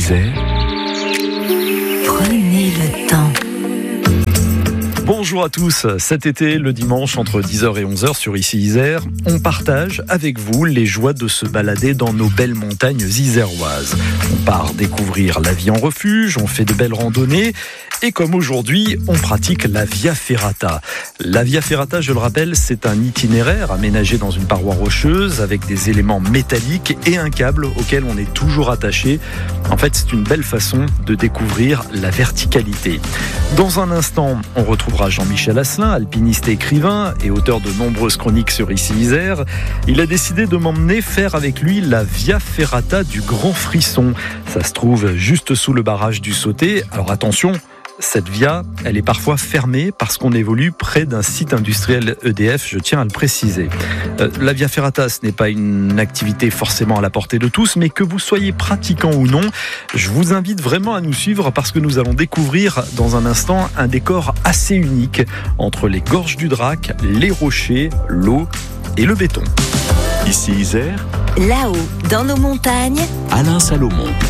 Isère, prenez le temps. Bonjour à tous, cet été, le dimanche entre 10h et 11h sur Ici Isère, on partage avec vous les joies de se balader dans nos belles montagnes iséroises. On part découvrir la vie en refuge, on fait de belles randonnées et comme aujourd'hui, on pratique la Via Ferrata. La Via Ferrata, je le rappelle, c'est un itinéraire aménagé dans une paroi rocheuse avec des éléments métalliques et un câble auquel on est toujours attaché. En fait, c'est une belle façon de découvrir la verticalité. Dans un instant, on retrouvera Jean-Michel Asselin, alpiniste et écrivain et auteur de nombreuses chroniques sur Ici Isère. Il a décidé de m'emmener faire avec lui la Via Ferrata du Grand Frisson. Ça se trouve juste sous le barrage du Sauté. Alors attention, cette via, elle est parfois fermée parce qu'on évolue près d'un site industriel EDF, je tiens à le préciser. La Via Ferrata, ce n'est pas une activité forcément à la portée de tous, mais que vous soyez pratiquant ou non, je vous invite vraiment à nous suivre parce que nous allons découvrir dans un instant un décor assez unique entre les gorges du Drac, les rochers, l'eau et le béton. Ici Isère, Là-haut, dans nos montagnes, Alain Salomon.